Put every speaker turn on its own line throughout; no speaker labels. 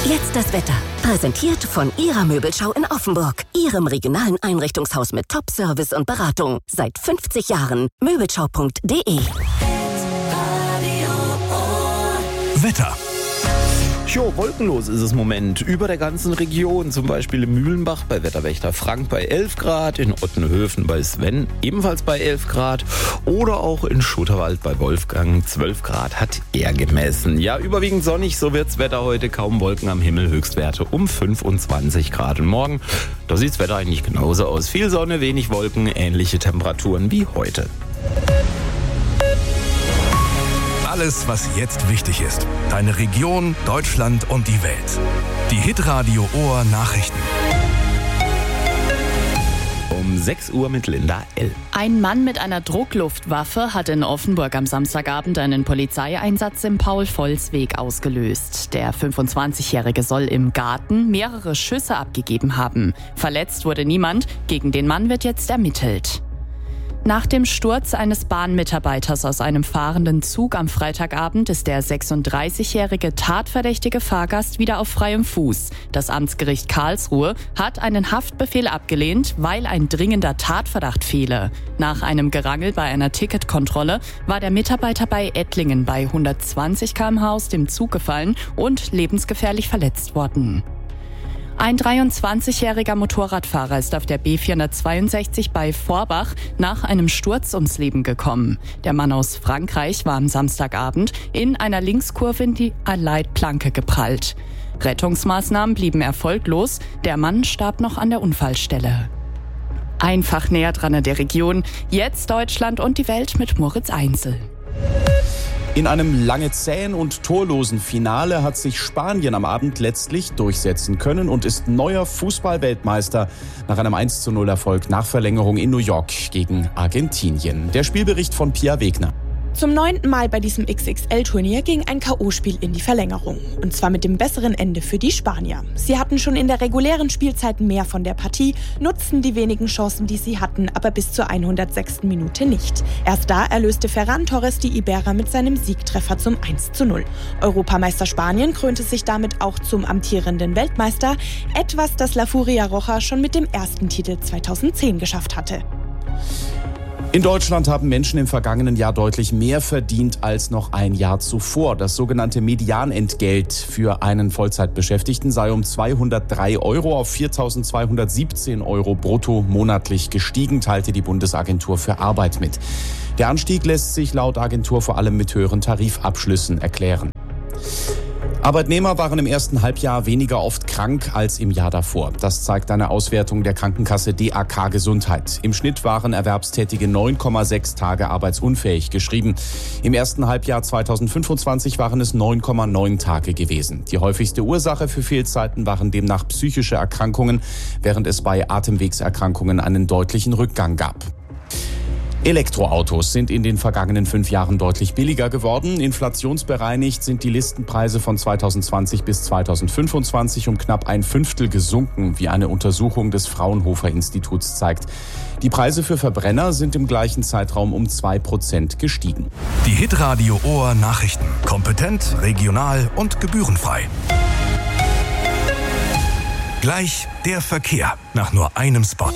Jetzt das Wetter. Präsentiert von Ihrer Möbelschau in Offenburg. Ihrem regionalen Einrichtungshaus mit Top-Service und Beratung. Seit 50 Jahren. Möbelschau.de.
Wetter.
Jo, wolkenlos ist es im Moment. Über der ganzen Region, zum Beispiel in Mühlenbach bei Wetterwächter Frank bei 11 Grad, in Ottenhöfen bei Sven ebenfalls bei 11 Grad oder auch in Schutterwald bei Wolfgang 12 Grad hat er gemessen. Ja, überwiegend sonnig, so wird's Wetter heute, kaum Wolken am Himmel, Höchstwerte um 25 Grad. Und morgen, da sieht's Wetter eigentlich genauso aus. Viel Sonne, wenig Wolken, ähnliche Temperaturen wie heute.
Alles, was jetzt wichtig ist. Deine Region, Deutschland und die Welt. Die Hitradio Ohr Nachrichten.
Um 6 Uhr mit Linda L.
Ein Mann mit einer Druckluftwaffe hat in Offenburg am Samstagabend einen Polizeieinsatz im Paul-Volz-Weg ausgelöst. Der 25-Jährige soll im Garten mehrere Schüsse abgegeben haben. Verletzt wurde niemand. Gegen den Mann wird jetzt ermittelt. Nach dem Sturz eines Bahnmitarbeiters aus einem fahrenden Zug am Freitagabend ist der 36-jährige tatverdächtige Fahrgast wieder auf freiem Fuß. Das Amtsgericht Karlsruhe hat einen Haftbefehl abgelehnt, weil ein dringender Tatverdacht fehle. Nach einem Gerangel bei einer Ticketkontrolle war der Mitarbeiter bei Ettlingen bei 120 km/h aus dem Zug gefallen und lebensgefährlich verletzt worden. Ein 23-jähriger Motorradfahrer ist auf der B462 bei Vorbach nach einem Sturz ums Leben gekommen. Der Mann aus Frankreich war am Samstagabend in einer Linkskurve in die Leitplanke geprallt. Rettungsmaßnahmen blieben erfolglos. Der Mann starb noch an der Unfallstelle. Einfach näher dran an der Region. Jetzt Deutschland und die Welt mit Moritz Einzel.
In einem lange zähen und torlosen Finale hat sich Spanien am Abend letztlich durchsetzen können und ist neuer Fußball-Weltmeister nach einem 1:0 nach Verlängerung in New York gegen Argentinien. Der Spielbericht von Pia Wegner.
Zum 9. Mal bei diesem XXL-Turnier ging ein K.O.-Spiel in die Verlängerung. Und zwar mit dem besseren Ende für die Spanier. Sie hatten schon in der regulären Spielzeit mehr von der Partie, nutzten die wenigen Chancen, die sie hatten, aber bis zur 106. Minute nicht. Erst da erlöste Ferran Torres die Iberer mit seinem Siegtreffer zum 1:0. Europameister Spanien krönte sich damit auch zum amtierenden Weltmeister, etwas, das La Furia Roja schon mit dem ersten Titel 2010 geschafft hatte.
In Deutschland haben Menschen im vergangenen Jahr deutlich mehr verdient als noch ein Jahr zuvor. Das sogenannte Medianentgelt für einen Vollzeitbeschäftigten sei um 203 Euro auf 4.217 Euro brutto monatlich gestiegen, teilte die Bundesagentur für Arbeit mit. Der Anstieg lässt sich laut Agentur vor allem mit höheren Tarifabschlüssen erklären. Arbeitnehmer waren im ersten Halbjahr weniger oft krank als im Jahr davor. Das zeigt eine Auswertung der Krankenkasse DAK Gesundheit. Im Schnitt waren Erwerbstätige 9,6 Tage arbeitsunfähig geschrieben. Im ersten Halbjahr 2025 waren es 9,9 Tage gewesen. Die häufigste Ursache für Fehlzeiten waren demnach psychische Erkrankungen, während es bei Atemwegserkrankungen einen deutlichen Rückgang gab. Elektroautos sind in den vergangenen 5 Jahren deutlich billiger geworden. Inflationsbereinigt sind die Listenpreise von 2020 bis 2025 um knapp 1/5 gesunken, wie eine Untersuchung des Fraunhofer Instituts zeigt. Die Preise für Verbrenner sind im gleichen Zeitraum um 2% gestiegen.
Die Hitradio Ohr Nachrichten. Kompetent, regional und gebührenfrei. Gleich der Verkehr nach nur einem Spot.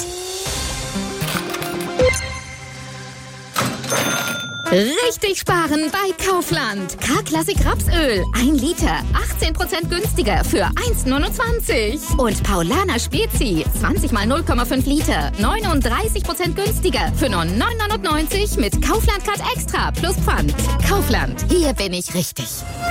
Richtig sparen bei Kaufland. K-Klassik Rapsöl. 1 Liter. 18% günstiger für 1,29. Und Paulaner Spezi. 20 mal 0,5 Liter. 39% günstiger für nur 9,99 mit Kaufland Card Extra plus Pfand. Kaufland. Hier bin ich richtig.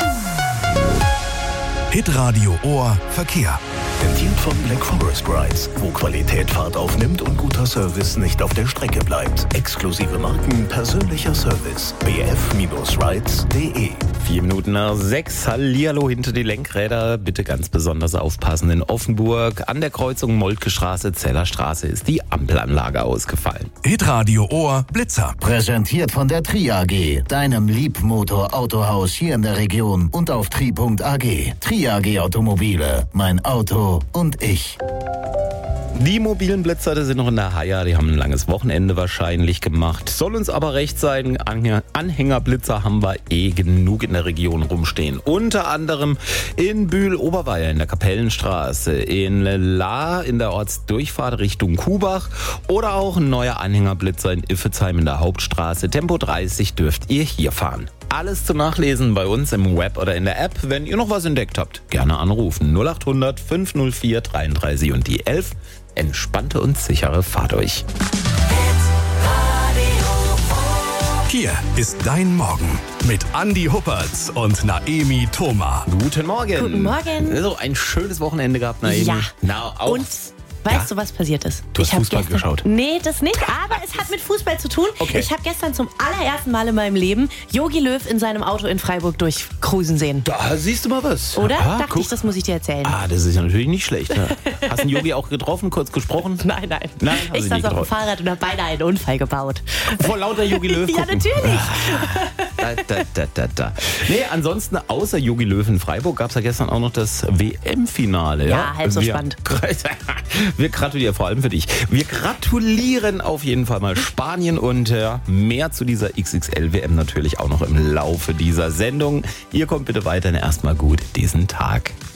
Hitradio Ohr Verkehr.
Präsentiert von Black Forest Rides, wo Qualität Fahrt aufnimmt und guter Service nicht auf der Strecke bleibt. Exklusive Marken, persönlicher Service. bf-rides.de.
4 Minuten nach 6. Hallihallo hinter die Lenkräder. Bitte ganz besonders aufpassen in Offenburg. An der Kreuzung Moltke Straße, Zeller Straße ist die Ampelanlage ausgefallen.
Hitradio Ohr Blitzer.
Präsentiert von der Tri AG, deinem Liebmotor-Autohaus hier in der Region und auf tri.ag. Tri AG Automobile, mein Auto und ich.
Die mobilen Blitzer, die sind noch in der Haia, die haben ein langes Wochenende wahrscheinlich gemacht. Soll uns aber recht sein, Anhängerblitzer haben wir genug in der Region rumstehen. Unter anderem in Bühl-Oberweier in der Kapellenstraße, in La in der Ortsdurchfahrt Richtung Kubach oder auch ein neuer Anhängerblitzer in Iffezheim in der Hauptstraße. Tempo 30 dürft ihr hier fahren. Alles zum Nachlesen bei uns im Web oder in der App. Wenn ihr noch was entdeckt habt, gerne anrufen. 0800 504 33 und die 11. Entspannte und sichere Fahrt euch.
Hier ist dein Morgen mit Andi Huppertz und Naemi Thoma.
Guten Morgen.
Guten Morgen.
So, ein schönes Wochenende gehabt, Naemi.
Ja.
Na, auch.
Und weißt du, was passiert ist?
Du hast Fußball geschaut?
Nee, das nicht, aber es hat mit Fußball zu tun.
Okay.
Ich habe gestern zum allerersten Mal in meinem Leben Jogi Löw in seinem Auto in Freiburg durchcruisen sehen.
Da siehst du mal was.
Oder? Dachte
guck.
ich, das muss ich dir erzählen.
Das ist ja natürlich nicht schlecht. Ne? Hast du Yogi auch getroffen, kurz gesprochen?
Nein. Ich saß auf dem Fahrrad und habe beinahe einen Unfall gebaut.
Vor lauter Jogi Löw
Ja,
gucken.
natürlich.
Nee, ansonsten außer Jogi Löw in Freiburg gab es ja gestern auch noch das WM-Finale.
Ja, halb so spannend.
Wir gratulieren, vor allem für dich. Wir gratulieren auf jeden Fall mal Spanien und mehr zu dieser XXL-WM natürlich auch noch im Laufe dieser Sendung. Ihr kommt bitte weiterhin erstmal gut diesen Tag.